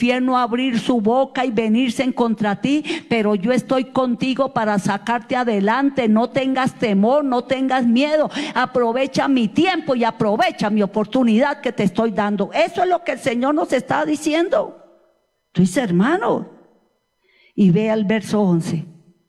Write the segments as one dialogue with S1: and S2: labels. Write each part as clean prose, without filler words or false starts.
S1: infierno a abrir su boca y venirse en contra ti, pero yo estoy contigo para sacarte adelante. No tengas temor, no tengas miedo. Aprovecha mi tiempo y aprovecha mi oportunidad que te estoy dando. Eso es lo que el Señor nos está diciendo. Tú dices, hermano, y vea el verso 11.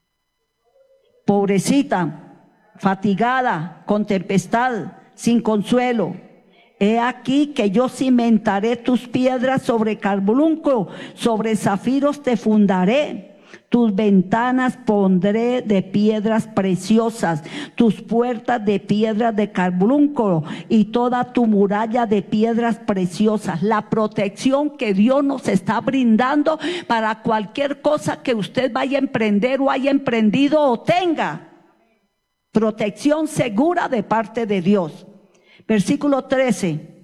S1: Pobrecita, fatigada, con tempestad, sin consuelo. He aquí que yo cimentaré tus piedras sobre carbunclo, sobre zafiros te fundaré. Tus ventanas pondré de piedras preciosas, tus puertas de piedras de carbunclo y toda tu muralla de piedras preciosas. La protección que Dios nos está brindando para cualquier cosa que usted vaya a emprender o haya emprendido o tenga. Protección segura de parte de Dios. Versículo 13.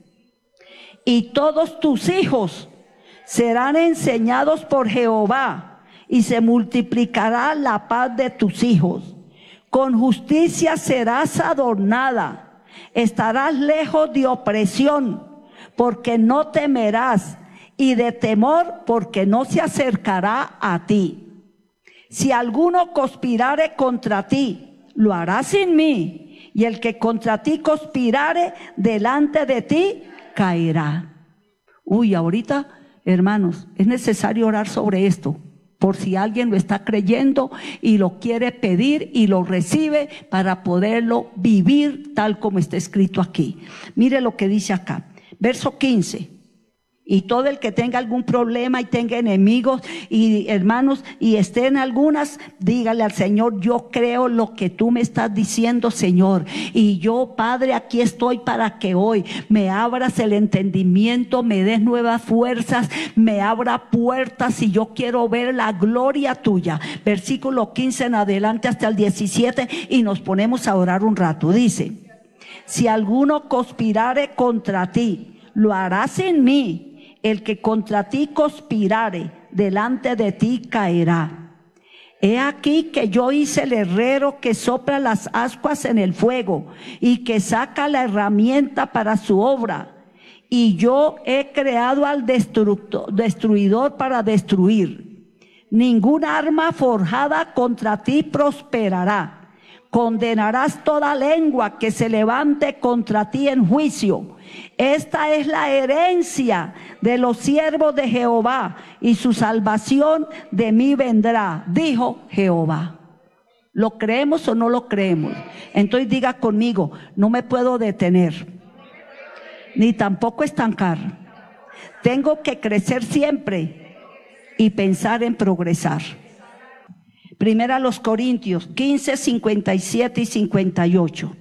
S1: Y todos tus hijos serán enseñados por Jehová, y se multiplicará la paz de tus hijos. Con justicia serás adornada, estarás lejos de opresión, porque no temerás, y de temor, porque no se acercará a ti. Si alguno conspirare contra ti, lo hará sin mí, y el que contra ti conspirare delante de ti, caerá. Uy, ahorita, hermanos, es necesario orar sobre esto, por si alguien lo está creyendo y lo quiere pedir y lo recibe para poderlo vivir tal como está escrito aquí. Mire lo que dice acá, verso 15. Y todo el que tenga algún problema y tenga enemigos y hermanos y esté en algunas, dígale al Señor, yo creo lo que tú me estás diciendo, Señor, y yo, Padre, aquí estoy para que hoy me abras el entendimiento, me des nuevas fuerzas, me abra puertas, y yo quiero ver la gloria tuya. Versículo 15 en adelante hasta el 17, y nos ponemos a orar un rato. Dice: si alguno conspirare contra ti, lo harás en mí. El que contra ti conspirare, delante de ti caerá. He aquí que yo hice el herrero que sopla las ascuas en el fuego y que saca la herramienta para su obra. Y yo he creado al destruidor para destruir. Ninguna arma forjada contra ti prosperará. Condenarás toda lengua que se levante contra ti en juicio. Esta es la herencia de los siervos de Jehová, y su salvación de mí vendrá, dijo Jehová. ¿Lo creemos o no lo creemos? Entonces diga conmigo: no me puedo detener, ni tampoco estancar. Tengo que crecer siempre y pensar en progresar. Primera a los Corintios 15, 57 y 58.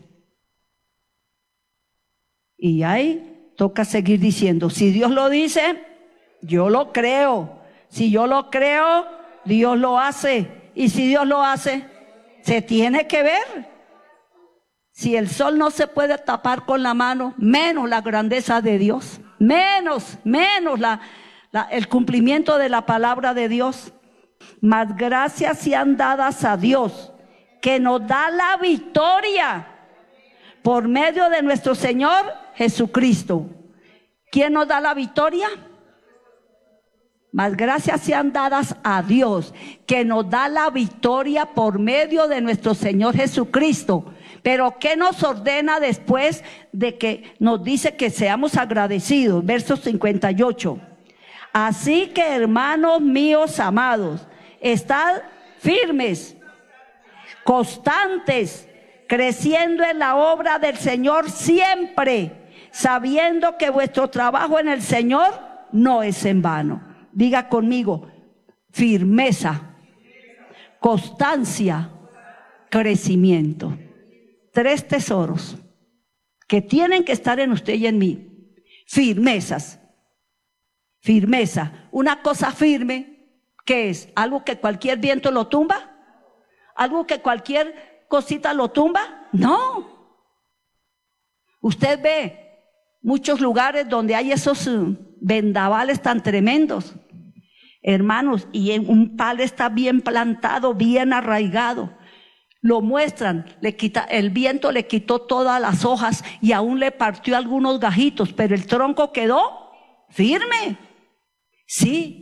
S1: Y ahí toca seguir diciendo: si Dios lo dice, yo lo creo. Si yo lo creo, Dios lo hace. Y si Dios lo hace, se tiene que ver. Si el sol no se puede tapar con la mano, menos la grandeza de Dios, menos el cumplimiento de la palabra de Dios. Mas gracias sean dadas a Dios, que nos da la victoria por medio de nuestro Señor Jesucristo. ¿Quién nos da la victoria? Mas gracias sean dadas a Dios, que nos da la victoria por medio de nuestro Señor Jesucristo. Pero ¿qué nos ordena después de que nos dice que seamos agradecidos? Verso 58. Así que, hermanos míos amados, estad firmes, constantes, creciendo en la obra del Señor siempre, sabiendo que vuestro trabajo en el Señor no es en vano. Diga conmigo: firmeza, constancia, crecimiento. 3 tesoros que tienen que estar en usted y en mí. Firmezas. Firmeza. Una cosa firme, ¿qué es? ¿Algo que cualquier viento lo tumba? ¿Algo que cualquier cosita lo tumba? No. Usted ve muchos lugares donde hay esos vendavales tan tremendos, hermanos, y un palo está bien plantado, bien arraigado. Lo muestran, el viento le quitó todas las hojas y aún le partió algunos gajitos, pero el tronco quedó firme. Sí.